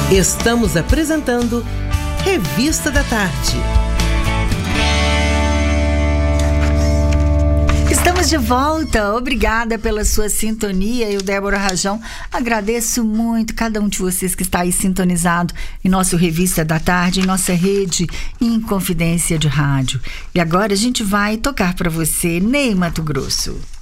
Estamos apresentando Revista da Tarde. Estamos de volta, obrigada pela sua sintonia. Eu, Débora Rajão, agradeço muito cada um de vocês que está aí sintonizado em nosso Revista da Tarde, em nossa rede Inconfidência de Rádio. E agora a gente vai tocar para você Ney Matogrosso.